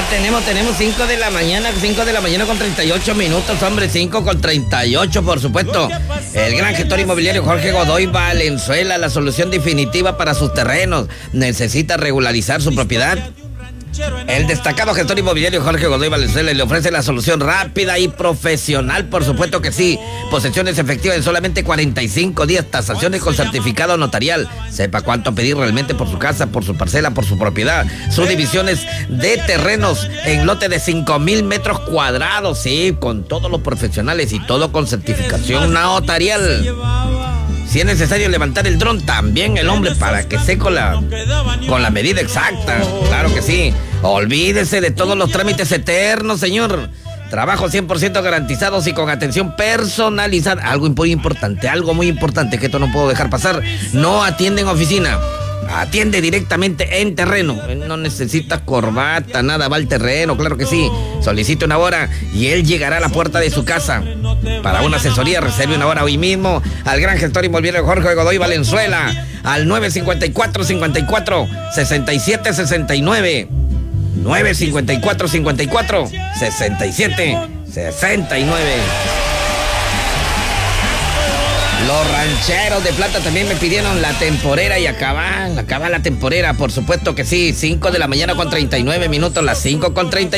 tenemos 5 de la mañana con 38 minutos, hombre, 5 con 38, por supuesto. El gran gestor inmobiliario Jorge Godoy Valenzuela, la solución definitiva para sus terrenos. Necesita regularizar su propiedad. El destacado gestor inmobiliario Jorge Godoy Valenzuela le ofrece la solución rápida y profesional, por supuesto que sí. Posesiones efectivas en solamente 45 días, tasaciones con certificado notarial. Sepa cuánto pedir realmente por su casa, por su parcela, por su propiedad. Subdivisiones de terrenos en lote de 5,000 metros cuadrados, sí, con todos los profesionales y todo con certificación notarial. Si es necesario levantar el dron, también el hombre, para que esté con la medida exacta. Claro que sí. Olvídese de todos los trámites eternos, señor. Trabajo 100% garantizados y con atención personalizada. Algo muy importante que esto no puedo dejar pasar. No atiende en oficina. Atiende directamente en terreno. No necesita corbata, nada, va al terreno, claro que sí. Solicite una hora y él llegará a la puerta de su casa. Para una asesoría, reserve una hora hoy mismo al gran gestor inmobiliario Jorge Godoy Valenzuela al 954-54-6769. 954-54-6769. Los rancheros de Plata también me pidieron la temporera y acaba la temporera, por supuesto que sí. 5 de la mañana con 39 minutos, las 5 con 39.